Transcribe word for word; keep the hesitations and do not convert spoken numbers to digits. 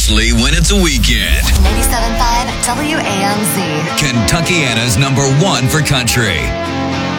especially when it's a weekend. ninety-seven point five W A M Z. Kentuckiana's number one for country.